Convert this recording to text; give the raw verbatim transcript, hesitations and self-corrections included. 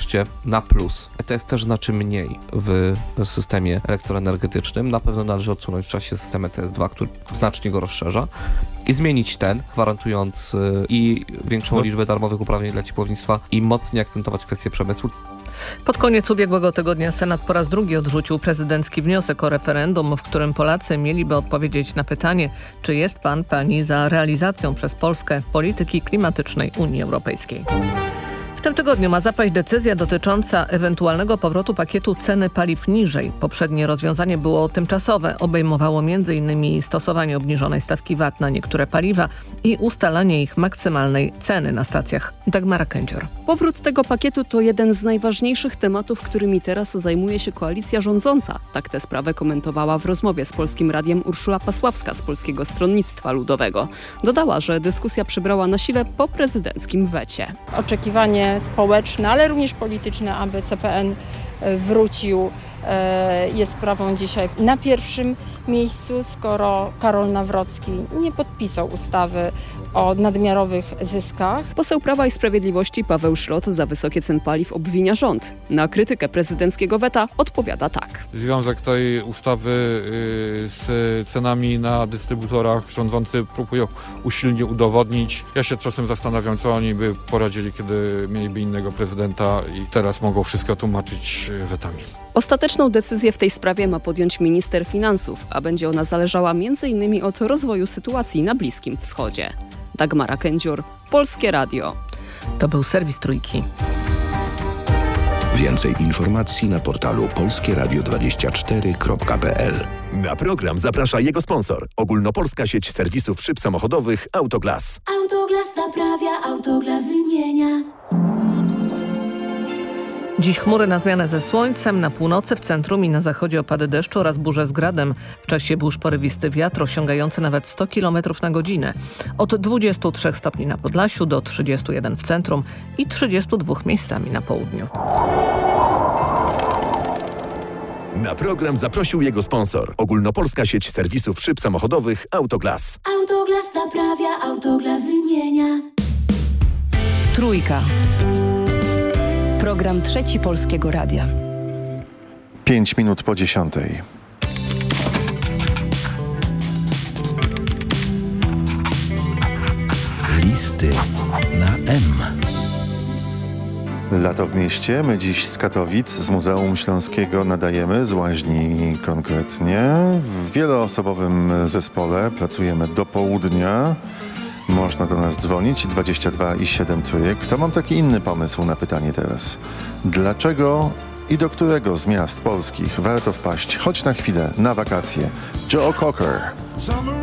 oczywiście na plus. To jest też znaczy mniej w systemie elektroenergetycznym. Na pewno należy odsunąć w czasie system E T S dwa, który znacznie go rozszerza i zmienić ten, gwarantując i większą no. liczbę darmowych uprawnień dla ciepłownictwa i mocniej akcentować kwestię przemysłu. Pod koniec ubiegłego tygodnia Senat po raz drugi odrzucił prezydencki wniosek o referendum, w którym Polacy mieliby odpowiedzieć na pytanie, czy jest pan, pani za realizacją przez Polskę polityki klimatycznej Unii Europejskiej. W tym tygodniu ma zapaść decyzja dotycząca ewentualnego powrotu pakietu ceny paliw niżej. Poprzednie rozwiązanie było tymczasowe. Obejmowało m in innymi stosowanie obniżonej stawki V A T na niektóre paliwa i ustalanie ich maksymalnej ceny na stacjach. Dagmara Kędzior. Powrót tego pakietu to jeden z najważniejszych tematów, którymi teraz zajmuje się koalicja rządząca. Tak tę sprawę komentowała w rozmowie z Polskim Radiem Urszula Pasławska z Polskiego Stronnictwa Ludowego. Dodała, że dyskusja przybrała na sile po prezydenckim wecie. Oczekiwanie społeczne, ale również polityczne, aby C P N wrócił, jest sprawą dzisiaj na pierwszym miejscu, skoro Karol Nawrocki nie podpisał ustawy o nadmiarowych zyskach. Poseł Prawa i Sprawiedliwości Paweł Szrot za wysokie ceny paliw obwinia rząd. Na krytykę prezydenckiego weta odpowiada tak. Związek tej ustawy z cenami na dystrybutorach rządzący próbują usilnie udowodnić. Ja się czasem zastanawiam, co oni by poradzili, kiedy mieliby innego prezydenta i teraz mogą wszystko tłumaczyć wetami. Ostateczną decyzję w tej sprawie ma podjąć minister finansów, a będzie ona zależała między innymi od rozwoju sytuacji na Bliskim Wschodzie. Dagmara Kędziur, Polskie Radio. To był serwis Trójki. Więcej informacji na portalu polskie radio dwadzieścia cztery kropka p l. Na program zaprasza jego sponsor. Ogólnopolska sieć serwisów szyb samochodowych Autoglas. Autoglas naprawia, Autoglas wymienia. Dziś chmury na zmianę ze słońcem, na północy, w centrum i na zachodzie opady deszczu oraz burze z gradem. W czasie burz porywisty wiatr osiągający nawet sto kilometrów na godzinę. Od dwudziestu trzech stopni na Podlasiu do trzydziestu jeden w centrum i trzydziestu dwóch miejscami na południu. Na program zaprosił jego sponsor. Ogólnopolska sieć serwisów szyb samochodowych Autoglas. Autoglas naprawia, Autoglas wymienia. Trójka. Program Trzeci Polskiego Radia. Pięć minut po dziesiątej. Listy na M. Lato w mieście. My dziś z Katowic, z Muzeum Śląskiego nadajemy, z Łaźni konkretnie. W wieloosobowym zespole pracujemy do południa. Można do nas dzwonić, dwadzieścia dwa i siedem trójek. To mam taki inny pomysł na pytanie teraz. Dlaczego i do którego z miast polskich warto wpaść choć na chwilę na wakacje? Joe Cocker.